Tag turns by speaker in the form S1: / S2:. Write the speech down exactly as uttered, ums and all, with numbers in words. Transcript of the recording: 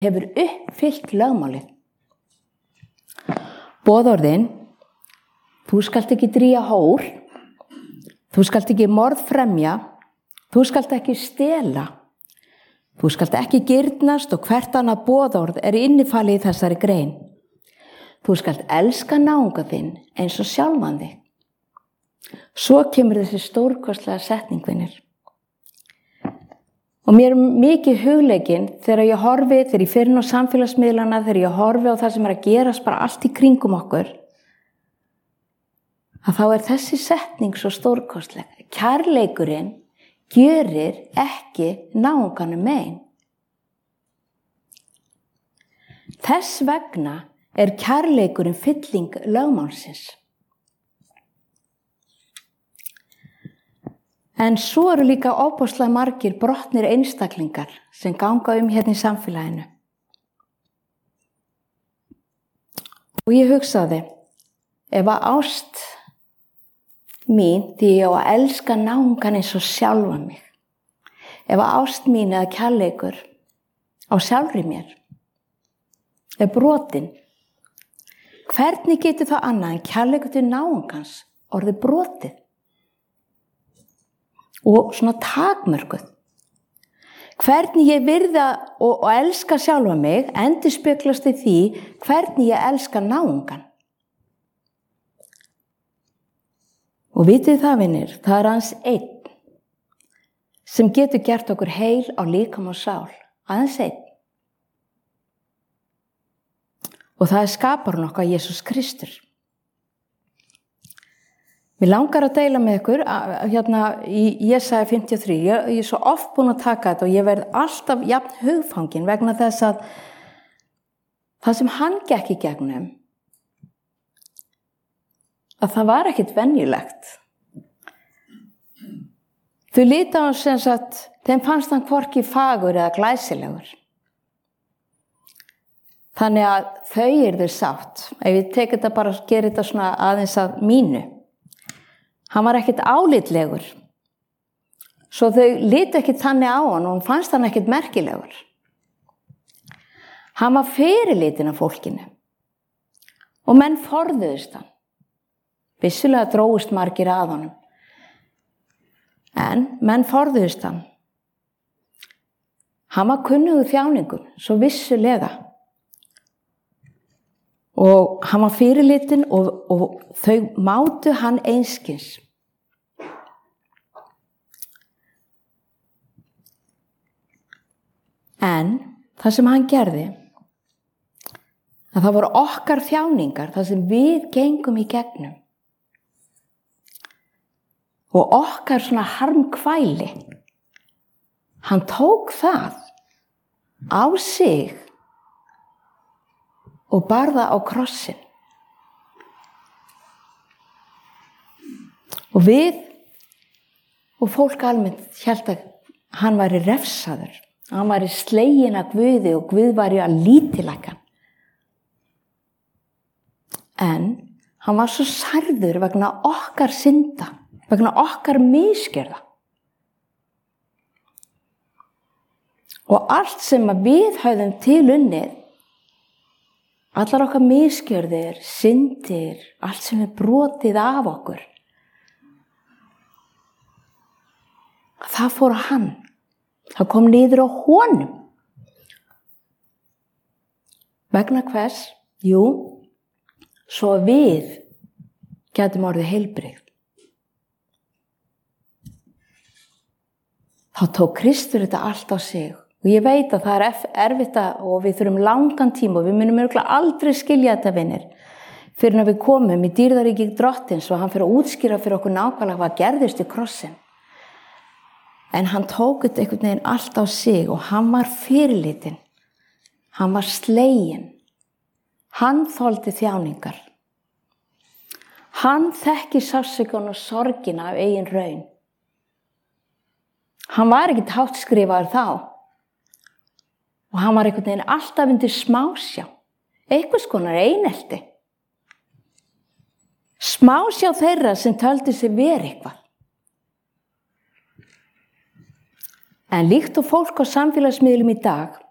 S1: hefur uppfyllt lögmálið. Boðorðin, þú skalt ekki drýja hór, þú skalt ekki morðfremja, þú skalt ekki stela, þú skalt ekki girnast og hvert annað boðorð er innifalið í þessari grein. Þú skalt elska náunga þinn eins og sjálfan þig. Svo kemur þessi stórkostlega setning, vinir. Og mér er mikið hugleikinn þegar ég horfi, þegar ég fer inn á samfélagsmiðlana, þegar ég horfi á það sem er að gerast bara allt í kringum okkur, að þá er þessi setning svo stórkostleg. Kærleikurinn gjörir ekki náunganum mein. Þess vegna er kærleikurinn fylling lögmálsins. En svo eru líka ofboðslega margir brotnir einstaklingar sem ganga um hérna í samfélaginu. Og ég hugsaði, ef að ást mín, því ég á að elska náungan eins og sjálfan mig, ef að ást mín eða kærleikur á sjálfri mér er brotin, hvernig getur það annað en kærleikur til náungans orðið brotið? Og svona takmörkuð. Hvernig ég virða og, og elska sjálfa mig endurspeglast í því hvernig ég elska náungan. Og vitið það, vinir, það er aðeins einn sem getur gert okkur heil á líkama og sál. Aðeins einn. Og það er skaparinn okkar, Jesús Kristur. Mér langar að deila með ykkur hérna í Jesaja fimmtíu og þrjú. Ég, ég er svo oft búin að taka þetta og ég verð alltaf jafn hugfangin vegna þess að það sem hann gekk í gegnum, að það var ekkit venjulegt. Þau líta á sem sagt, þeim fannst hann hvorki fagur eða glæsilegur. Þannig að þau eru þau sátt. Ef ég tek þetta bara og gerir þetta svona aðeins að mínu. Hann var ekkit álitlegur. Svo þau litu ekkit þannig á hann og hann fannst hann ekkit merkilegur. Hann var fyrirlitin af fólkinu. Og menn forðuðust hann. Vissulega dróust margir að honum. En menn forðuðust hann. Hann var kunnugur þjáningum, svo vissulega. Og hann var fyrirlitin og, og þau mátu hann einskis. En það sem hann gerði, að það voru okkar þjáningar, það sem við gengum í gegnum. Og okkar svona harmkvæli, hann tók það á sig og bar það á krossin. Og við og fólk almennt hélt að hann væri refsaður. Hann væri sleginn af Guði og Guð væri að lítilaka. En hann var svo særður vegna okkar synda, vegna okkar misgjörða. Og allt sem við höfðum til unnið, allar okkar misgjörðir, syndir, allt sem er brotið af okkur, það fór á hann. Það kom niður á honum. Vegna hvers? Jú, svo við gætum orðið heilbrigð. Þá tók Kristur þetta allt á sig. Og ég veit að það er erfitt og við þurfum langan tíma og við munum örugglega aldrei skilja þetta, vinir. Fyrir að við komum í dýrðaríki drottins og hann fyrir að útskýra fyrir okkur nákvæmlega hvað gerðist í krossin. En hann tók þetta einhvern veginn allt á sig og hann var fyrirlitin. Hann var sleginn. Hann þoldi þjáningar. Hann þekki sársaukann og sorgina af eigin raun. Hann var ekkert háttskrifaður þá. Og hann var einhvern veginn alltaf undir smásjá. Einhvers konar einelti. Smásjá þeirra sem töldu sig vera eitthvað. En líkt og fólk á samfélagsmiðlum í dag